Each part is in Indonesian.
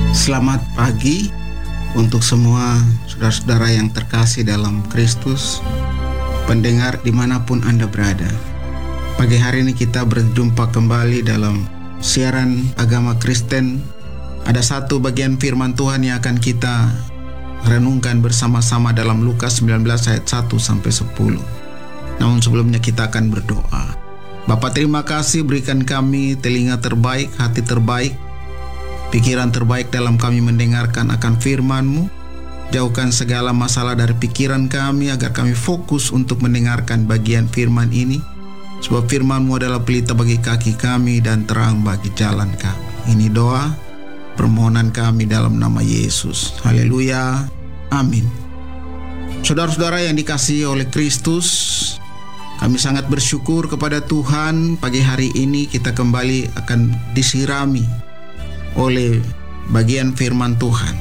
Selamat pagi untuk semua saudara-saudara yang terkasih dalam Kristus, pendengar dimanapun Anda berada. Pagi hari ini kita berjumpa kembali dalam siaran agama Kristen. Ada satu bagian firman Tuhan yang akan kita renungkan bersama-sama dalam Lukas 19 ayat 1-10. Namun sebelumnya kita akan berdoa. Bapa, terima kasih berikan kami telinga terbaik, hati terbaik, pikiran terbaik dalam kami mendengarkan akan firman-Mu. Jauhkan segala masalah dari pikiran kami agar kami fokus untuk mendengarkan bagian firman ini. Sebab firman-Mu adalah pelita bagi kaki kami dan terang bagi jalan kami. Ini doa permohonan kami dalam nama Yesus. Haleluya. Amin. Saudara-saudara yang dikasihi oleh Kristus, kami sangat bersyukur kepada Tuhan. Pagi hari ini kita kembali akan disirami oleh bagian firman Tuhan.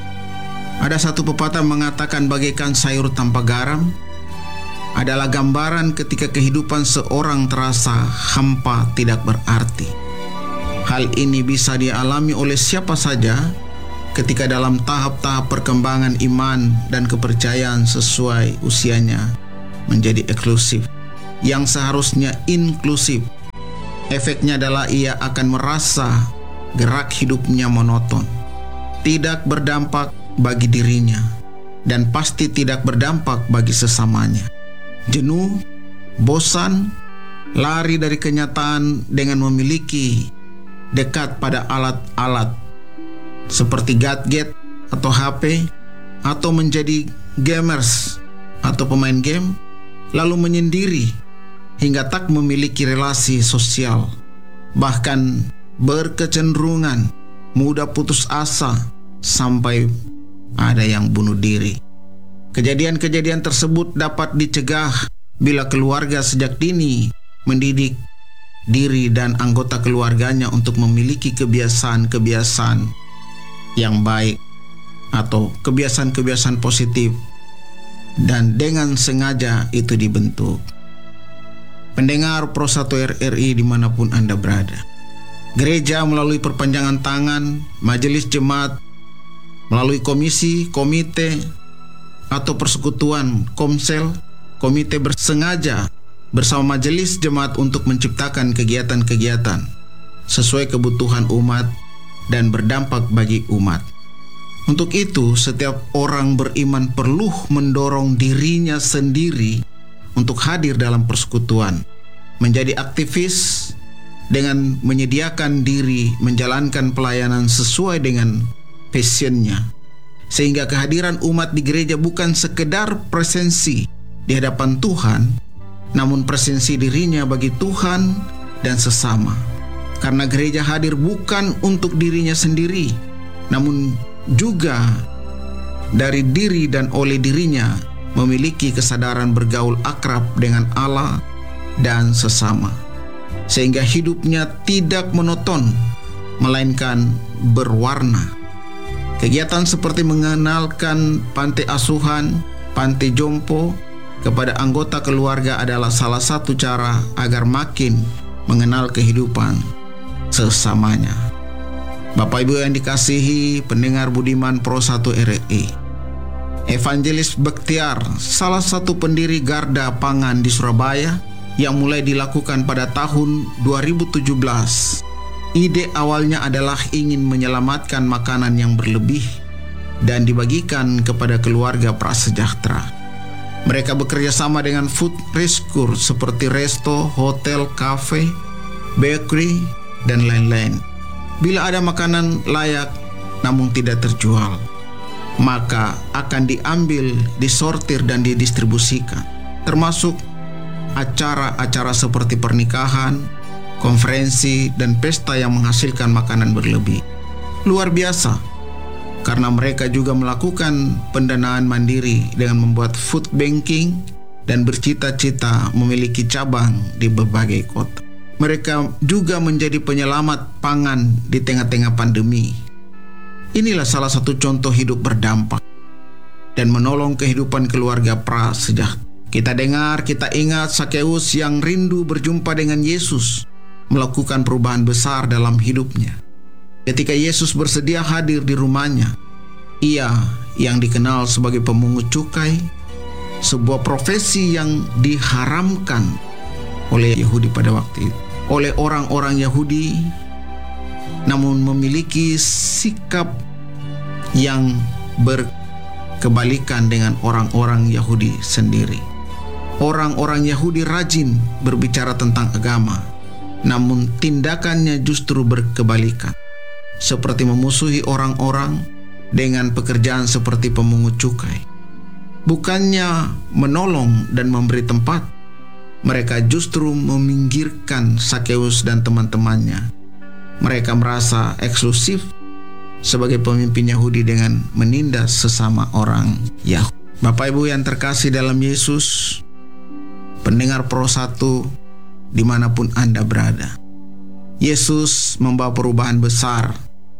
Ada satu pepatah mengatakan bagaikan sayur tanpa garam adalah gambaran ketika kehidupan seorang terasa hampa, tidak berarti. Hal ini bisa dialami oleh siapa saja ketika dalam tahap-tahap perkembangan iman dan kepercayaan sesuai usianya menjadi eksklusif yang seharusnya inklusif. Efeknya adalah ia akan merasa gerak hidupnya monoton, tidak berdampak bagi dirinya, dan pasti tidak berdampak bagi sesamanya. Jenuh, bosan, lari dari kenyataan dengan memiliki dekat pada alat-alat seperti gadget atau HP, atau menjadi gamers atau pemain game, lalu menyendiri hingga tak memiliki relasi sosial, bahkan berkecenderungan mudah putus asa sampai ada yang bunuh diri. Kejadian-kejadian tersebut dapat dicegah bila keluarga sejak dini mendidik diri dan anggota keluarganya untuk memiliki kebiasaan-kebiasaan yang baik atau kebiasaan-kebiasaan positif, dan dengan sengaja itu dibentuk. Pendengar Pro 1 RRI dimanapun Anda berada, gereja melalui perpanjangan tangan, majelis jemaat, melalui komisi, komite, atau persekutuan, komsel, komite bersengaja bersama majelis jemaat untuk menciptakan kegiatan-kegiatan sesuai kebutuhan umat dan berdampak bagi umat. Untuk itu, setiap orang beriman perlu mendorong dirinya sendiri untuk hadir dalam persekutuan, menjadi aktivis dengan menyediakan diri menjalankan pelayanan sesuai dengan passionnya, sehingga kehadiran umat di gereja bukan sekedar presensi di hadapan Tuhan, namun presensi dirinya bagi Tuhan dan sesama. Karena gereja hadir bukan untuk dirinya sendiri, namun juga dari diri dan oleh dirinya memiliki kesadaran bergaul akrab dengan Allah dan sesama, sehingga hidupnya tidak monoton, melainkan berwarna. Kegiatan seperti mengenalkan panti asuhan, panti jompo kepada anggota keluarga adalah salah satu cara agar makin mengenal kehidupan sesamanya. Bapak Ibu yang dikasihi pendengar budiman Pro 1 RRI, Evangelis Bektiar, salah satu pendiri Garda Pangan di Surabaya yang mulai dilakukan pada tahun 2017. Ide awalnya adalah ingin menyelamatkan makanan yang berlebih dan dibagikan kepada keluarga prasejahtera. Mereka bekerja sama dengan food rescue seperti resto, hotel, kafe, bakery, dan lain-lain. Bila ada makanan layak namun tidak terjual, maka akan diambil, disortir, dan didistribusikan, termasuk acara-acara seperti pernikahan, konferensi, dan pesta yang menghasilkan makanan berlebih. Luar biasa, karena mereka juga melakukan pendanaan mandiri dengan membuat food banking dan bercita-cita memiliki cabang di berbagai kota. Mereka juga menjadi penyelamat pangan di tengah-tengah pandemi. Inilah salah satu contoh hidup berdampak dan menolong kehidupan keluarga prasejahtera. Kita dengar, kita ingat Sakeus yang rindu berjumpa dengan Yesus, melakukan perubahan besar dalam hidupnya. Ketika Yesus bersedia hadir di rumahnya, ia yang dikenal sebagai pemungut cukai, sebuah profesi yang diharamkan oleh Yahudi pada waktu itu, oleh orang-orang Yahudi, namun memiliki sikap yang berkebalikan dengan orang-orang Yahudi sendiri. Orang-orang Yahudi rajin berbicara tentang agama, namun tindakannya justru berkebalikan, seperti memusuhi orang-orang dengan pekerjaan seperti pemungut cukai. Bukannya menolong dan memberi tempat, mereka justru meminggirkan Sakeus dan teman-temannya. Mereka merasa eksklusif sebagai pemimpin Yahudi dengan menindas sesama orang Yahudi. Bapak Ibu yang terkasih dalam Yesus, pendengar Pro 1 dimanapun Anda berada, Yesus membawa perubahan besar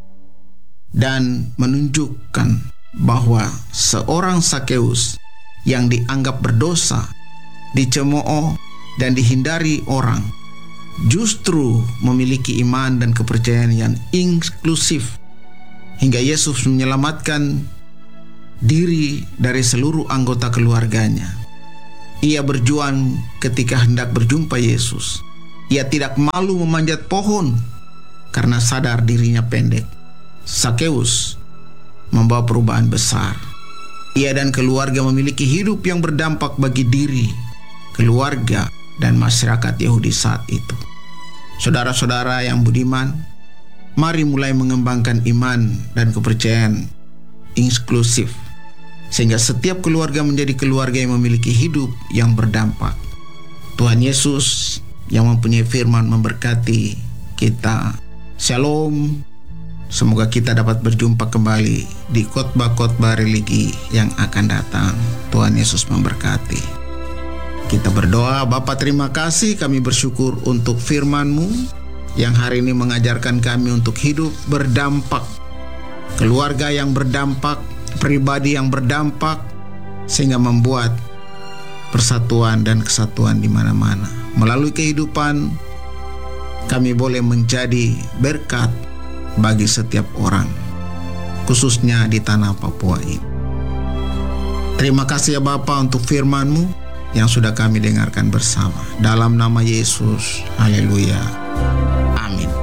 dan menunjukkan bahwa seorang Sakeus yang dianggap berdosa, dicemooh dan dihindari orang, justru memiliki iman dan kepercayaan yang inklusif, hingga Yesus menyelamatkan diri dari seluruh anggota keluarganya. Ia berjuang ketika hendak berjumpa Yesus. Ia tidak malu memanjat pohon karena sadar dirinya pendek. Sakeus membawa perubahan besar. Ia dan keluarga memiliki hidup yang berdampak bagi diri, keluarga, dan masyarakat Yahudi saat itu. Saudara-saudara yang budiman, mari mulai mengembangkan iman dan kepercayaan inklusif, sehingga setiap keluarga menjadi keluarga yang memiliki hidup yang berdampak. Tuhan Yesus yang mempunyai firman memberkati kita. Shalom. Semoga kita dapat berjumpa kembali di khotbah-khotbah religi yang akan datang. Tuhan Yesus memberkati. Kita berdoa. Bapa, terima kasih, kami bersyukur untuk firman-Mu yang hari ini mengajarkan kami untuk hidup berdampak, keluarga yang berdampak, pribadi yang berdampak, sehingga membuat persatuan dan kesatuan di mana-mana. Melalui kehidupan, kami boleh menjadi berkat bagi setiap orang, khususnya di tanah Papua ini. Terima kasih ya Bapa untuk firman-Mu yang sudah kami dengarkan bersama. Dalam nama Yesus, haleluya, amin.